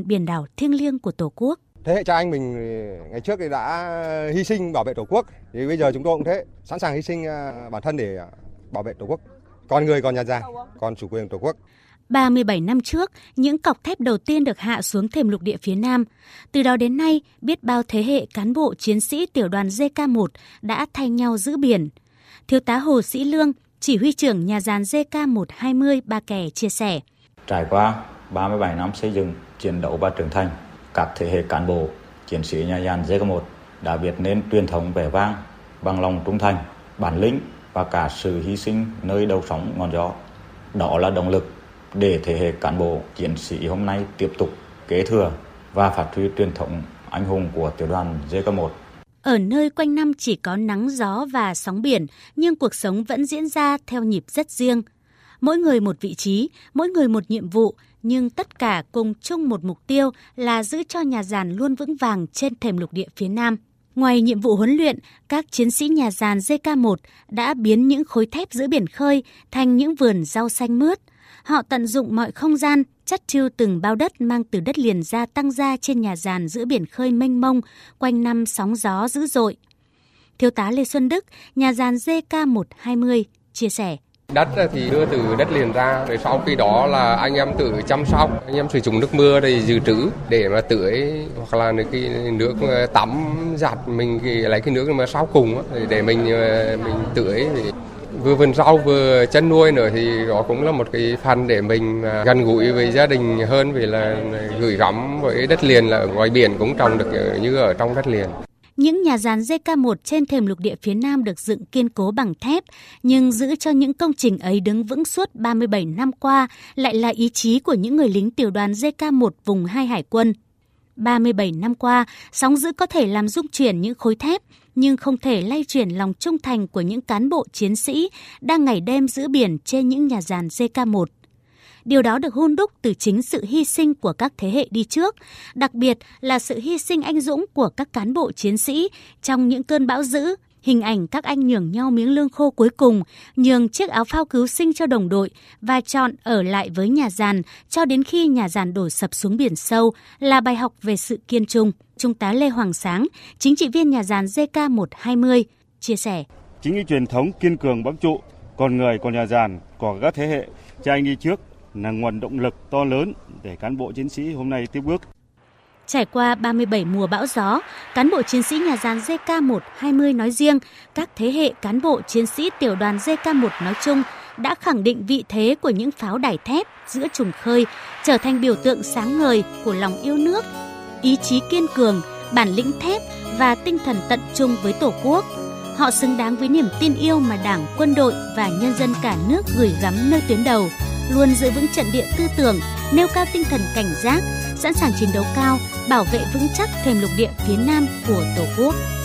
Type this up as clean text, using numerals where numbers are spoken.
miền biển đảo thiêng liêng của Tổ quốc. Thế hệ cha anh mình ngày trước thì đã hy sinh bảo vệ Tổ quốc, thì bây giờ chúng tôi cũng thế, sẵn sàng hy sinh bản thân để bảo vệ Tổ quốc. Con người, con nhà già, con chủ quyền Tổ quốc. 37 năm trước, những cọc thép đầu tiên được hạ xuống thềm lục địa phía Nam. Từ đó đến nay, biết bao thế hệ cán bộ chiến sĩ tiểu đoàn JK1 đã thay nhau giữ biển. Thiếu tá Hồ Sĩ Lương, chỉ huy trưởng nhà giàn JK120 Ba Kè chia sẻ. Trải qua 37 năm xây dựng, chiến đấu và trưởng thành, các thế hệ cán bộ, chiến sĩ nhà giàn JK1 đã viết nên truyền thống vẻ vang bằng lòng trung thành, bản lĩnh và cả sự hy sinh nơi đầu sóng ngọn gió. Đó là động lực để thế hệ cán bộ, chiến sĩ hôm nay tiếp tục kế thừa và phát huy truyền thống anh hùng của tiểu đoàn JK1. Ở nơi quanh năm chỉ có nắng gió và sóng biển, nhưng cuộc sống vẫn diễn ra theo nhịp rất riêng. Mỗi người một vị trí, mỗi người một nhiệm vụ, nhưng tất cả cùng chung một mục tiêu là giữ cho nhà giàn luôn vững vàng trên thềm lục địa phía Nam. Ngoài nhiệm vụ huấn luyện, các chiến sĩ nhà giàn JK1 đã biến những khối thép giữa biển khơi thành những vườn rau xanh mướt. Họ tận dụng mọi không gian, chắt chiu từng bao đất mang từ đất liền ra tăng ra trên nhà giàn giữa biển khơi mênh mông, quanh năm sóng gió dữ dội. Thiếu tá Lê Xuân Đức, nhà giàn JK120, chia sẻ. Đất thì đưa từ đất liền ra, rồi sau khi đó là anh em tự chăm sóc, anh em sử dụng nước mưa để dự trữ để mà tưới, hoặc là cái nước tắm giặt mình lấy cái nước mà sau cùng để mình tưới. Vừa vườn rau vừa chăn nuôi nữa thì đó cũng là một cái phần để mình gần gũi với gia đình hơn, vì là gửi gắm với đất liền, là ở ngoài biển cũng trồng được như ở trong đất liền. Những nhà giàn JK1 trên thềm lục địa phía Nam được dựng kiên cố bằng thép, nhưng giữ cho những công trình ấy đứng vững suốt 37 năm qua lại là ý chí của những người lính tiểu đoàn JK1 vùng 2 Hải quân. 37 năm qua, sóng dữ có thể làm rung chuyển những khối thép, nhưng không thể lay chuyển lòng trung thành của những cán bộ chiến sĩ đang ngày đêm giữ biển trên những nhà giàn JK1. Điều đó được hun đúc từ chính sự hy sinh của các thế hệ đi trước, đặc biệt là sự hy sinh anh dũng của các cán bộ chiến sĩ trong những cơn bão dữ. Hình ảnh các anh nhường nhau miếng lương khô cuối cùng, nhường chiếc áo phao cứu sinh cho đồng đội và chọn ở lại với nhà giàn cho đến khi nhà giàn đổ sập xuống biển sâu là bài học về sự kiên trung. Trung tá Lê Hoàng Sáng, chính trị viên nhà giàn JK120, chia sẻ. Chính cái truyền thống kiên cường bám trụ, con người, con nhà giàn của các thế hệ cha anh đi trước là nguồn động lực to lớn để cán bộ chiến sĩ hôm nay tiếp bước. Trải qua 37 mùa bão gió, cán bộ chiến sĩ nhà giàn JK120 nói riêng, các thế hệ cán bộ chiến sĩ tiểu đoàn JK1 nói chung đã khẳng định vị thế của những pháo đài thép giữa trùng khơi, trở thành biểu tượng sáng ngời của lòng yêu nước, ý chí kiên cường, bản lĩnh thép và tinh thần tận trung với Tổ quốc. Họ xứng đáng với niềm tin yêu mà Đảng, quân đội và nhân dân cả nước gửi gắm nơi tuyến đầu, luôn giữ vững trận địa tư tưởng, nêu cao tinh thần cảnh giác, sẵn sàng chiến đấu cao, bảo vệ vững chắc thềm lục địa phía Nam của Tổ quốc.